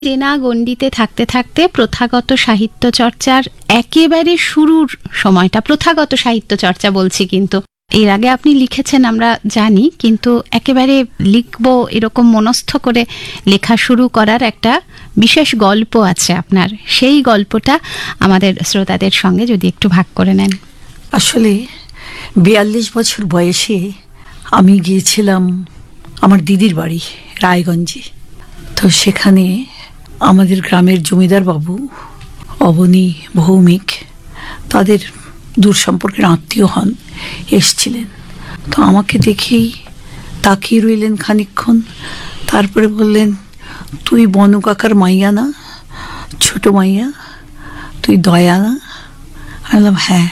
চেনা গণ্ডিতে থাকতে থাকতে প্রথাগত সাহিত্য চর্চার একেবারে শুরুর সময়টা, প্রথাগত সাহিত্য চর্চা বলছি, কিন্তু এর আগে আপনি লিখেছেন আমরা জানি, কিন্তু একেবারে লিখব এরকম মনস্থ করে লেখা শুরু করার একটা বিশেষ গল্প আছে আপনার। সেই গল্পটা আমাদের শ্রোতাদের সঙ্গে যদি একটু ভাগ করে নেন। আসলে 42 বছর বয়সে আমি গিয়েছিলাম আমার দিদির বাড়ি রায়গঞ্জে। তো সেখানে আমাদের গ্রামের জমিদার বাবু অবনী ভৌমিক, তাদের দূর সম্পর্কের আত্মীয় হন, এসছিলেন। তো আমাকে দেখেই তাকিয়ে রইলেন খানিকক্ষণ, তারপরে বললেন, তুই বনু কাকার মাইয়া না, ছোট মাইয়া, তুই দয়া না? আমি বললাম হ্যাঁ।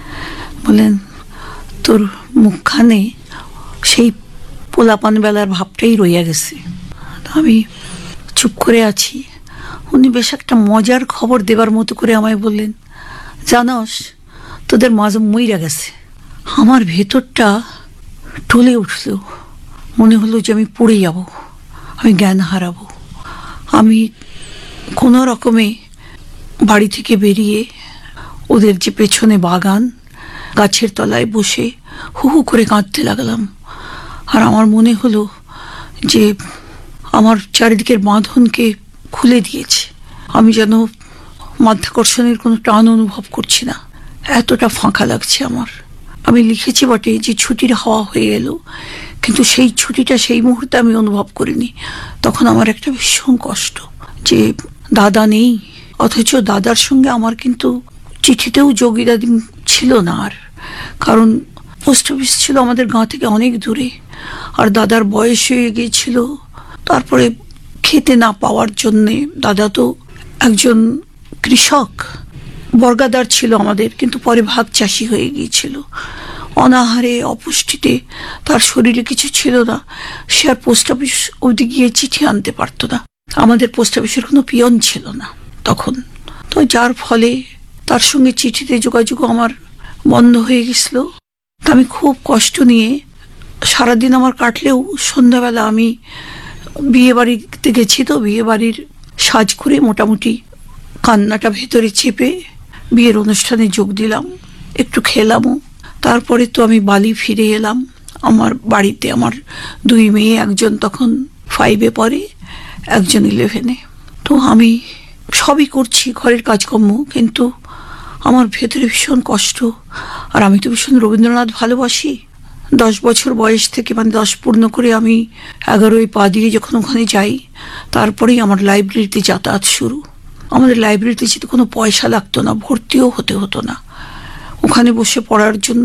বললেন, তোর মুখখানে সেই পোলাপান বেলার ভাবটাই রইয়া গেছে। আমি চুপ করে আছি। উনি বেশ একটা মজার খবর দেবার মতো করে আমায় বললেন, জানস তোদের মাঝে মইরা গেছে। আমার ভেতরটা টলে উঠল, মনে হলো যে আমি পড়ে যাব, আমি জ্ঞান হারাবো। আমি কোনো রকমে বাড়ি থেকে বেরিয়ে ওদের যে পেছনে বাগান, গাছের তলায় বসে হু হু করে কাঁদতে লাগলাম। আর আমার মনে হলো যে আমার চারিদিকের বাঁধনকে খুলে দিয়েছে। আমি যেন মাধ্যাকর্ষণের কোনো টান অনুভব করছি না, এতটা ফাঁকা লাগছে আমার। আমি লিখেছি বটে যে ছুটির হাওয়া হয়ে এলো, কিন্তু সেই ছুটিটা সেই মুহূর্তে আমি অনুভব করিনি। তখন আমার একটা ভীষণ কষ্ট যে দাদা নেই, অথচ দাদার সঙ্গে আমার কিন্তু চিঠিতেও যোগিদাদি ছিল না আর, কারণ পোস্ট অফিস ছিল আমাদের গাঁ থেকে অনেক দূরে, আর দাদার বয়স হয়ে গিয়েছিল। তারপরে খেতে না পাওয়ার জন্যে, দাদা তো একজন কৃষক, বর্গাদার ছিল আমাদের, কিন্তু পরে ভাগ চাষি হয়ে গিয়েছিল। অনাহারে অপুষ্টিতে তার শরীরে কিছু ছিল না, সে আর পোস্ট অফিস অবধি গিয়ে চিঠি আনতে পারতো না। আমাদের পোস্ট অফিসের কোনো পিয়ন ছিল না তখন, তো যার ফলে তার সঙ্গে চিঠিতে যোগাযোগ আমার বন্ধ হয়ে গেছিল। তা আমি খুব কষ্ট নিয়ে সারাদিন আমার কাটলেও সন্ধ্যাবেলা আমি বিয়ে বাড়িতে গেছি, তো বিয়ে বাড়ির সাজ করে মোটামুটি কান্নাটা ভেতরে চেপে বিয়ের অনুষ্ঠানে যোগ দিলাম, একটু খেলামও। তারপরে তো আমি বালি ফিরে এলাম আমার বাড়িতে। আমার দুই মেয়ে, একজন তখন 5-এ পড়ে, একজন 11-এ। তো আমি সবই করছি ঘরের কাজকর্ম, কিন্তু আমার ভেতরে ভীষণ কষ্ট। আর আমি তো ভীষণ রবীন্দ্রনাথ ভালোবাসি। 10 বছর বয়স থেকে, মানে 10 পূর্ণ করে আমি 11-য় পা দিয়ে যখন ওখানে যাই, তারপরেই আমার লাইব্রেরিতে যাতায়াত শুরু। আমাদের লাইব্রেরিতে যেতে কোনো পয়সা লাগতো না, ভর্তিও হতে হতো না। ওখানে বসে পড়ার জন্য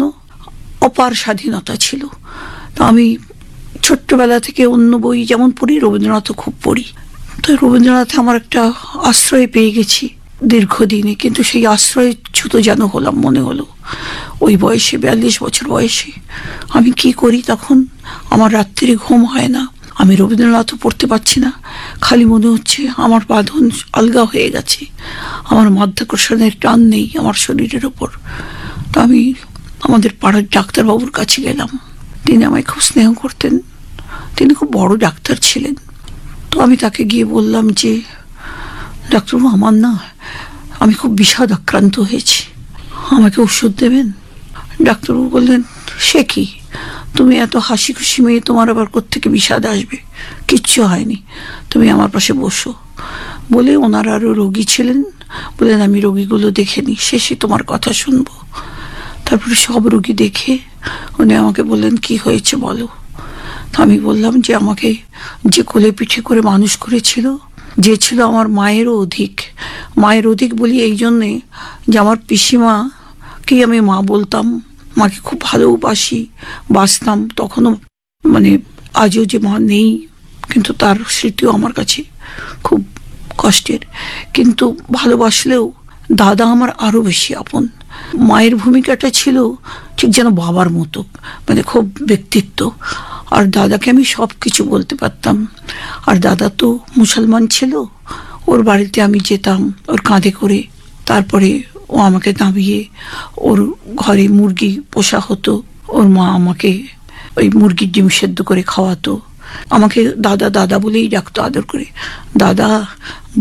অপার স্বাধীনতা ছিল। তো আমি ছোট্টবেলা থেকে অন্য বই যেমন পড়ি, রবীন্দ্রনাথও খুব পড়ি। তো রবীন্দ্রনাথে আমার একটা আশ্রয় পেয়ে গেছি দীর্ঘদিনে, কিন্তু সেই আশ্রয়চ্যুত যেন হলাম মনে হলো ওই বয়সে, 42 বছর বয়সে। আমি কি করি তখন? আমার রাত্রিরে ঘুম হয় না, আমি রবীন্দ্রনাথও পড়তে পারছি না, খালি মনে হচ্ছে আমার বাঁধন আলগা হয়ে গেছে, আমার মাধ্যাকর্ষণের টান নেই আমার শরীরের ওপর। তো আমি আমাদের পাড়ার ডাক্তারবাবুর কাছে গেলাম। তিনি আমায় খুব স্নেহ করতেন, তিনি খুব বড় ডাক্তার ছিলেন। তো আমি তাকে গিয়ে বললাম যে, ডাক্তারবাবু, আমার না, আমি খুব বিষাদ আক্রান্ত হয়েছি, আমাকে ওষুধ দেবেন? ডাক্তারবাবু বললেন, সে কি, তুমি এত হাসি খুশি মেয়ে, তোমার আবার কোত্থেকে বিষাদ আসবে? কিচ্ছু হয়নি, তুমি আমার পাশে বসো। বলে ওনার আরও রোগী ছিলেন, বললেন আমি রোগীগুলো দেখে নিই, শেষে তোমার কথা শুনবো। তারপরে সব রোগী দেখে উনি আমাকে বললেন, কি হয়েছে বলো। আমি বললাম যে আমাকে যে কোলে পিঠে করে মানুষ করেছিল, যে ছিল আমার মায়েরও অধিক। মায়ের অধিক বলি এই জন্যে যে আমার পিসিমাকেই আমি মা বলতাম, মাকে খুব ভালোবাসি, বাসতাম তখনও, মানে আজও যে মা নেই, কিন্তু তার স্মৃতিও আমার কাছে খুব কষ্টের। কিন্তু ভালোবাসলেও দাদা আমার আরও বেশি আপন। মায়ের ভূমিকাটা ছিল ঠিক যেন বাবার মতো, মানে খুব ব্যক্তিত্ব। আর দাদাকে আমি সব কিছু বলতে পারতাম। আর দাদা তো মুসলমান ছিল, ওর বাড়িতে আমি যেতাম ওর কাঁধে করে, তারপরে ও আমাকে নামিয়ে ওর ঘরে মুরগি পোষা হতো, ওর মা আমাকে ওই মুরগির ডিম সেদ্ধ করে খাওয়াতো। আমাকে দাদা দাদা বলেই ডাকতো আদর করে। দাদা